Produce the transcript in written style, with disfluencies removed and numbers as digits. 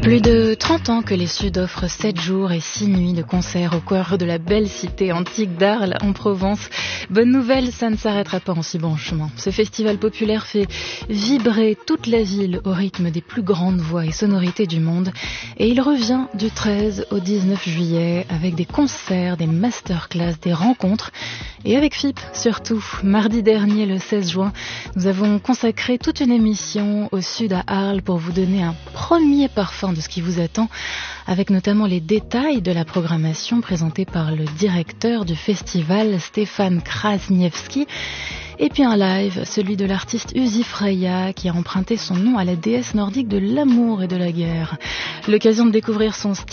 Plus de 30 ans que les Suds offrent 7 jours et 6 nuits de concerts au cœur de la belle cité antique d'Arles en Provence. Bonne nouvelle, ça ne s'arrêtera pas en si bon chemin. Ce festival populaire fait vibrer toute la ville au rythme des plus grandes voix et sonorités du monde. Et il revient du 13 au 19 juillet avec des concerts, des masterclass, des rencontres. Et avec FIP surtout. Mardi dernier, le 16 juin, nous avons consacré toute une émission au Sud à Arles pour vous donner un premier parfum de ce qui vous attend, avec notamment les détails de la programmation présentée par le directeur du festival, Stéphane Krasniewski, et puis un live, celui de l'artiste Uzi Freya, qui a emprunté son nom à la déesse nordique de l'amour et de la guerre. L'occasion de découvrir son style